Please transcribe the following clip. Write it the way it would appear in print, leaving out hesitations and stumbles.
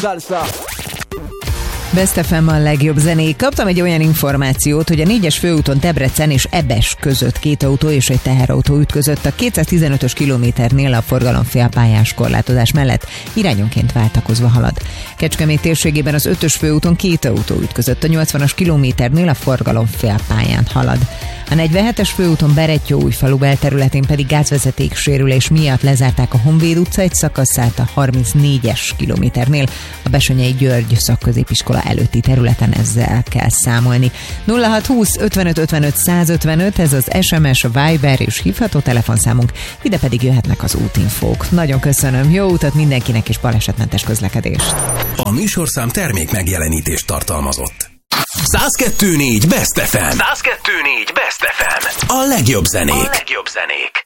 Salsa. Best FM a legjobb zenék. Kaptam egy olyan információt, hogy a 4-es főúton Debrecen és Ebes között 2 autó és egy teherautó ütközött a 215-ös kilométernél a forgalom félpályás korlátozás mellett irányonként váltakozva halad. Kecskemét térségében az 5-ös főúton 2 autó ütközött a 80-as kilométernél a forgalom félpályán halad. A 47-es főúton Berettyóújfalu belterületén pedig gázvezeték sérülés miatt lezárták a Honvéd utca egy szakaszát a 34-es kilométernél a Bessenyei György szakközépiskola előtti területen, ezzel kell számolni. 0620 55 55 155, ez az SMS, Viber és hívható telefonszámunk, ide pedig jöhetnek az útinfók. Nagyon köszönöm, jó utat mindenkinek és balesetmentes közlekedést. A műsorszám termék megjelenítést tartalmazott. 102.4 Best FM. 102.4 Best FM. A legjobb zenék. A legjobb zenék.